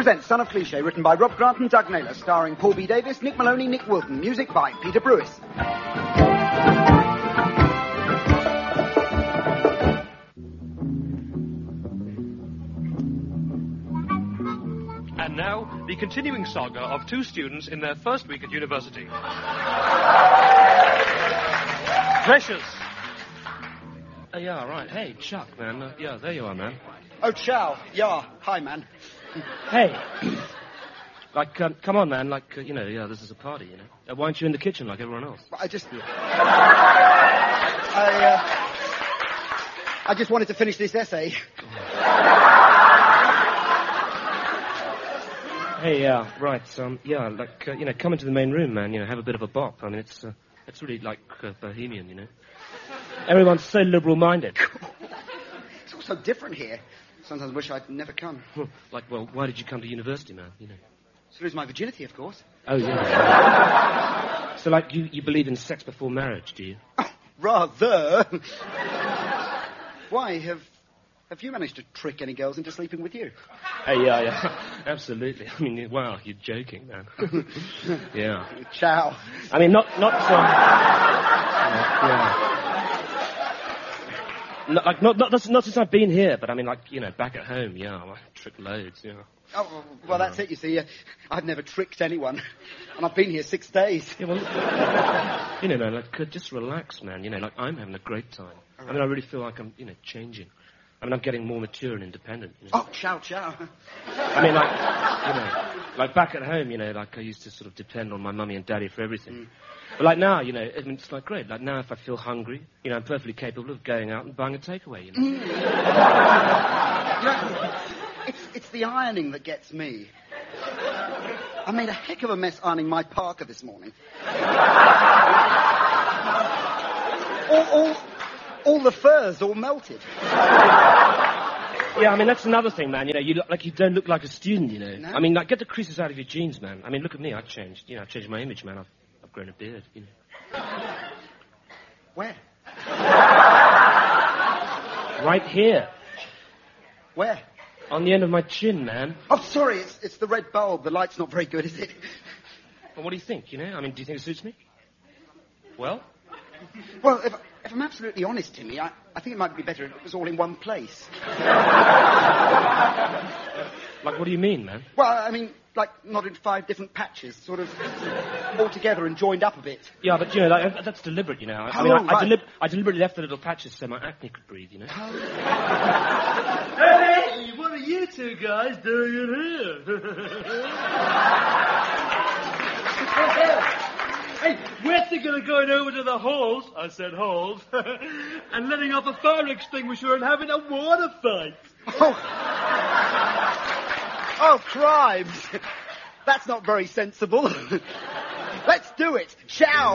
presents Son of Cliché, written by Rob Grant and Doug Naylor, starring Paul B. Davis, Nick Maloney, Nick Wilton, music by Peter Brewis. And now, the continuing saga of two students in their first week at university. Precious. Yeah, right. Hey, Chuck, man. Yeah, there you are, man. Oh, ciao. Yeah. Hi, man. Hey. Come on, man. This is a party, you know. Why aren't you in the kitchen like everyone else? I just wanted to finish this essay. Hey, right. Come into the main room, man. You know, have a bit of a bop. I mean, it's really like bohemian, you know. Everyone's so liberal-minded. It's all so different here. Sometimes I wish I'd never come. Why did you come to university, man? You know. To lose my virginity, of course. Oh, yeah. So, you believe in sex before marriage, do you? Oh, rather. Why, have you managed to trick any girls into sleeping with you? Hey, yeah. Absolutely. I mean, wow, you're joking, man. Yeah. Ciao. I mean, not since I've been here, but I mean, back at home, yeah, I trick loads, yeah. Oh, well, that's it, you see. I've never tricked anyone, and I've been here 6 days. Yeah, well, just relax, man. You know, I'm having a great time. Right. I mean, I really feel like I'm, changing. I mean, I'm getting more mature and independent. You know? Oh, ciao. I mean, back at home, I used to sort of depend on my mummy and daddy for everything. Mm. But now, I mean, it's great. Like now, if I feel hungry, I'm perfectly capable of going out and buying a takeaway, you know. It's the ironing that gets me. I made a heck of a mess ironing my parka this morning. all the furs all melted. Yeah, I mean, that's another thing, man. You don't look like a student, No? I mean, get the creases out of your jeans, man. I mean, look at me. I've changed. I've changed my image, man. I've grown a beard, Where? Right here. Where? On the end of my chin, man. Oh, sorry, it's the red bulb. The light's not very good, is it? Well, what do you think, I mean, do you think it suits me? Well, if I'm absolutely honest, Timmy, I think it might be better if it was all in one place. What do you mean, man? Well, I mean, not in 5 different patches, sort of all together and joined up a bit. Yeah, but, that's deliberate, I deliberately left the little patches so my acne could breathe, Hey, what are you two guys doing in here? Hey, we're thinking of going over to the halls, I said halls, and letting off a fire extinguisher and having a water fight. Oh, crimes. That's not very sensible. Let's do it. Ciao.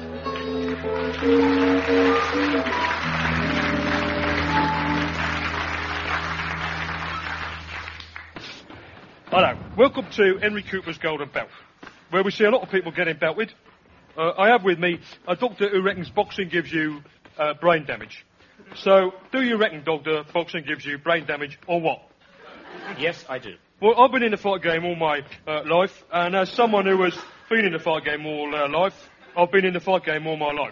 Hello. Welcome to Henry Cooper's Golden Belt, where we see a lot of people getting belted. I have with me a doctor who reckons boxing gives you brain damage. So, do you reckon, doctor, boxing gives you brain damage or what? Yes, I do. Well, I've been in the fight game all my life, and as someone who has been in the fight game all life, I've been in the fight game all my life.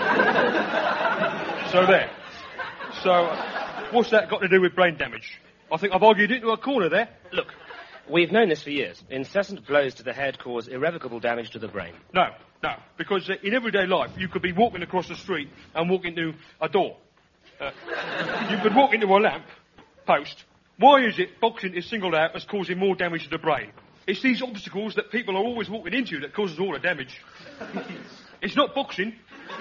So there. So, what's that got to do with brain damage? I think I've argued into a corner there. Look, we've known this for years. Incessant blows to the head cause irrevocable damage to the brain. No, because in everyday life, you could be walking across the street and walk into a door. You could walk into a lamp post. Why is it boxing is singled out as causing more damage to the brain? It's these obstacles that people are always walking into that causes all the damage. It's not boxing.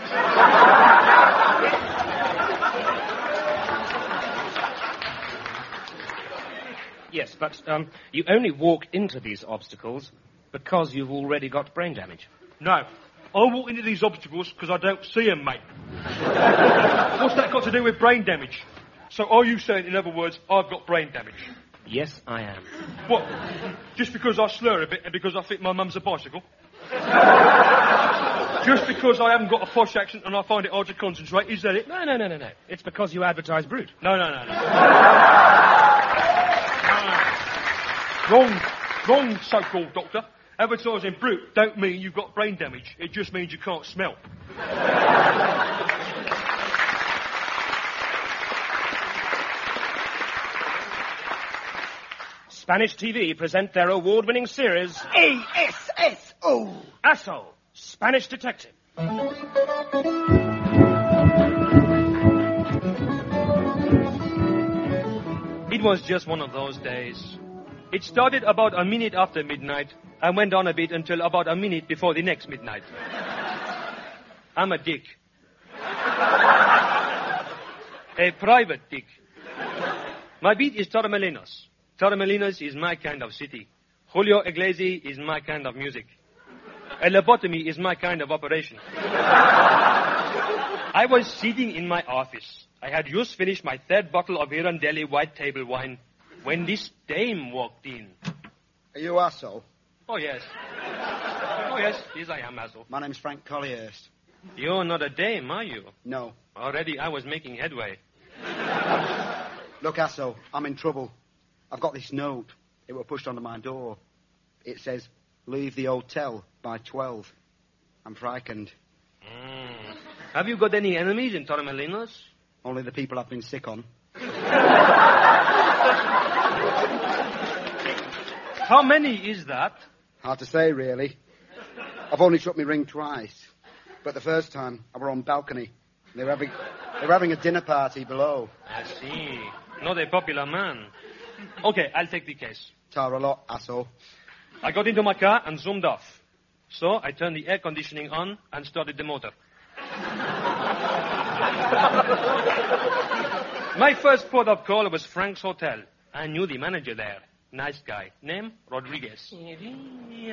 Yes, but you only walk into these obstacles because you've already got brain damage. No. I walk into these obstacles because I don't see them, mate. What's that got to do with brain damage? So are you saying, in other words, I've got brain damage? Yes, I am. What? Just because I slur a bit and because I think my mum's a bicycle? Just because I haven't got a posh accent and I find it hard to concentrate, is that it? No. It's because you advertise Brute. No. Wrong. Wrong, so-called doctor. Advertising brute don't mean you've got brain damage. It just means you can't smell. Spanish TV present their award-winning series, ASSO. ASSO, Spanish Detective. It was just one of those days. It started about a minute after midnight and went on a bit until about a minute before the next midnight. I'm a dick. A private dick. My beat is Torremolinos. Torremolinos is my kind of city. Julio Iglesias is my kind of music. A lobotomy is my kind of operation. I was sitting in my office. I had just finished my third bottle of Hirondelle white table wine when this dame walked in. Are you Asso? Oh, yes. Oh, yes. Yes, I am, Asso. My name's Frank Colliehurst. You're not a dame, are you? No. Already I was making headway. Look, Asso, I'm in trouble. I've got this note. It was pushed onto my door. It says, leave the hotel by 12. I'm frightened. Have you got any enemies in Torremolinos? Only the people I've been sick on. How many is that? Hard to say, really. I've only struck my ring twice. But the first time, I were on balcony. They were having a dinner party below. I see. Not a popular man. Okay, I'll take the case. Tar a lot, Asso. I got into my car and zoomed off. So I turned the air conditioning on and started the motor. My first port of call was Frank's Hotel. I knew the manager there. Nice guy. Name? Rodriguez. Hey,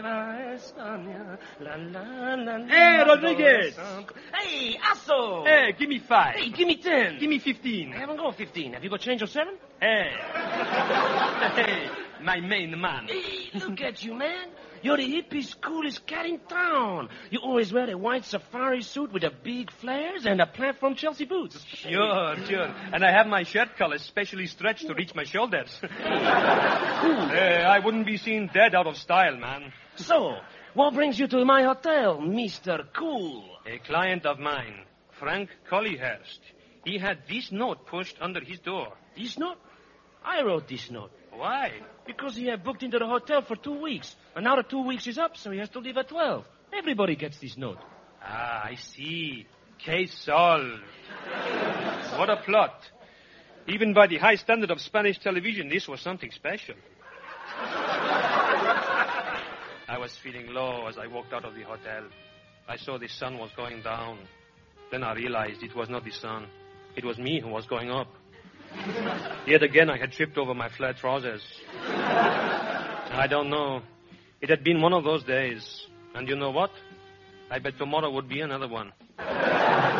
Rodriguez! Hey, Asso! Hey, give me 5. Hey, give me 10. Give me 15. I haven't got 15. Have you got change of 7? Hey. Hey, my main man. Hey, look at you, man. You're the hippest, coolest cat in town. You always wear a white safari suit with the big flares and a platform Chelsea boots. Sure. And I have my shirt collar specially stretched to reach my shoulders. I wouldn't be seen dead out of style, man. So, what brings you to my hotel, Mr. Cool? A client of mine, Frank Colliehurst. He had this note pushed under his door. This note? I wrote this note. Why? Because he had booked into the hotel for 2 weeks. And now the 2 weeks is up, so he has to leave at 12. Everybody gets this note. Ah, I see. Case solved. What a plot. Even by the high standard of Spanish television, this was something special. I was feeling low as I walked out of the hotel. I saw the sun was going down. Then I realized it was not the sun. It was me who was going up. Yet again, I had tripped over my flat trousers. I don't know. It had been one of those days. And you know what? I bet tomorrow would be another one.